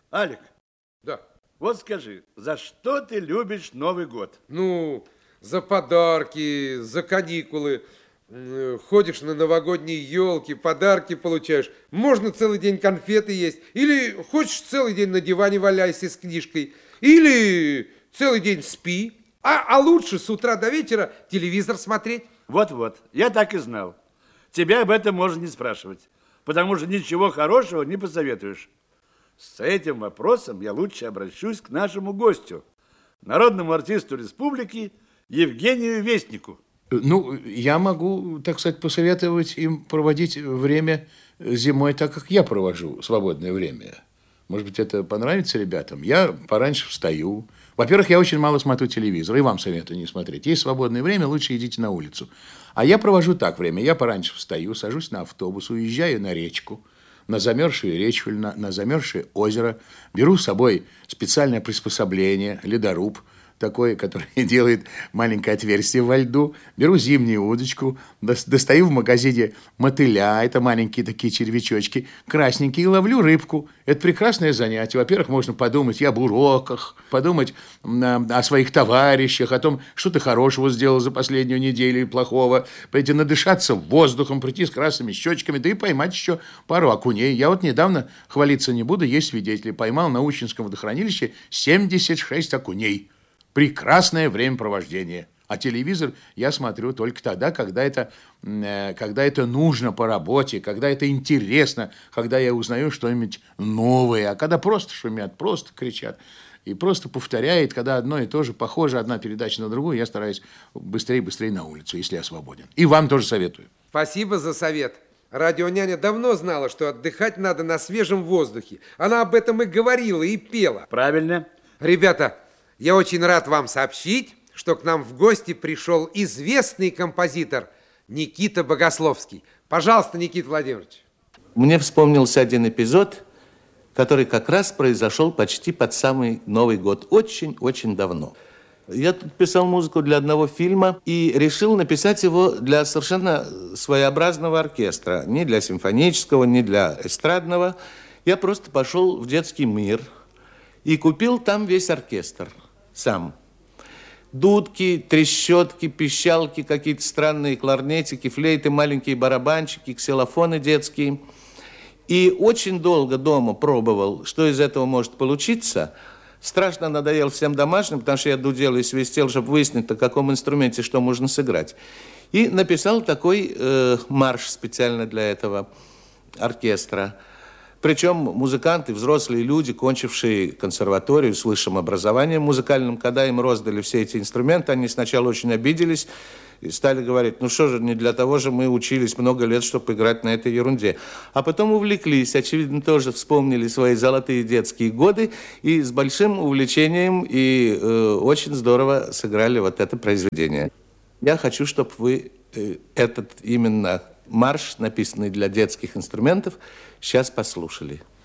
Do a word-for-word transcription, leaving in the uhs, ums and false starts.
Алик, Да. вот скажи, за что ты любишь Новый год? Ну, за подарки, за каникулы. М, Ходишь на новогодние елки, подарки получаешь. Можно целый день конфеты есть. Или хочешь целый день на диване валяйся с книжкой. Или целый день спи. А, а лучше с утра до вечера телевизор смотреть. Вот-вот, я так и знал. Тебя об этом можно не спрашивать, потому что ничего хорошего не посоветуешь. С этим вопросом я лучше обращусь к нашему гостю, народному артисту республики Евгению Вестнику. Ну, я могу, так сказать, посоветовать им проводить время зимой так, как я провожу свободное время. Может быть, это понравится ребятам? Я пораньше встаю. Во-первых, я очень мало смотрю телевизор, и вам советую не смотреть. Есть свободное время, лучше идите на улицу. А я провожу так время. Я пораньше встаю, сажусь на автобус, уезжаю на речку, на замерзшую речку, на, на замерзшее озеро. Беру с собой специальное приспособление, ледоруб, такой, который делает маленькое отверстие во льду. Беру зимнюю удочку, достаю в магазине мотыля, это маленькие такие червячочки, красненькие, и ловлю рыбку. Это прекрасное занятие. Во-первых, можно подумать и об уроках, подумать о своих товарищах, о том, что ты хорошего сделал за последнюю неделю и плохого, пойти надышаться воздухом, прийти с красными щечками, да и поймать еще пару окуней. Я вот недавно, хвалиться не буду, есть свидетели, поймал на Ущинском водохранилище семьдесят шесть окуней. Прекрасное времяпровождение. А телевизор я смотрю только тогда, когда это, когда это нужно по работе, когда это интересно, когда я узнаю что-нибудь новое. А когда просто шумят, просто кричат и просто повторяет, когда одно и то же похоже, одна передача на другую, я стараюсь быстрее-быстрее на улицу, если я свободен. И вам тоже советую. Спасибо за совет. Радионяня давно знала, что отдыхать надо на свежем воздухе. Она об этом и говорила, и пела. Правильно. Ребята, я очень рад вам сообщить, что к нам в гости пришел известный композитор Никита Богословский. Пожалуйста, Никита Владимирович. Мне вспомнился один эпизод, который как раз произошел почти под самый Новый год. Очень-очень давно. Я тут писал музыку для одного фильма и решил написать его для совершенно своеобразного оркестра. Не для симфонического, не для эстрадного. Я просто пошел в детский мир и купил там весь оркестр. Сам. Дудки, трещотки, пищалки, какие-то странные кларнетики, флейты, маленькие барабанчики, ксилофоны детские. И очень долго дома пробовал, что из этого может получиться. Страшно надоел всем домашним, потому что я дудел и свистел, чтобы выяснить, на каком инструменте что можно сыграть. И написал такой э, марш специально для этого оркестра. Причем музыканты, взрослые люди, кончившие консерваторию с высшим образованием музыкальным, когда им роздали все эти инструменты, они сначала очень обиделись и стали говорить, ну что же, не для того же мы учились много лет, чтобы играть на этой ерунде. А потом увлеклись, очевидно, тоже вспомнили свои золотые детские годы и с большим увлечением и э, очень здорово сыграли вот это произведение. Я хочу, чтобы вы э, этот именно марш, написанный для детских инструментов, сейчас послушали.